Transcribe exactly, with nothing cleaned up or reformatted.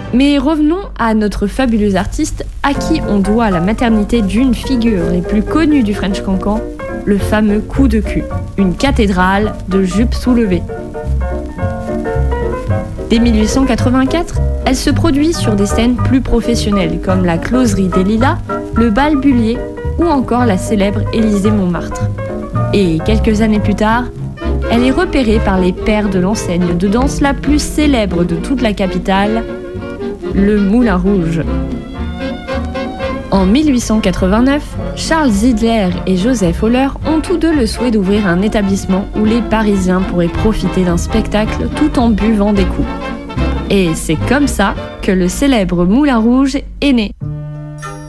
Mais revenons à notre fabuleux artiste à qui on doit la maternité d'une figure les plus connues du French Cancan, le fameux coup de cul, une cathédrale de jupes soulevées. Dès mille huit cent quatre-vingt-quatre, elle se produit sur des scènes plus professionnelles comme la Closerie des Lilas, le Bal Bullier ou encore la célèbre Élysée-Montmartre. Et quelques années plus tard, elle est repérée par les pairs de l'enseigne de danse la plus célèbre de toute la capitale, le Moulin Rouge. En mille huit cent quatre-vingt-neuf, Charles Zidler et Joseph Holler ont tous deux le souhait d'ouvrir un établissement où les Parisiens pourraient profiter d'un spectacle tout en buvant des coups. Et c'est comme ça que le célèbre Moulin Rouge est né.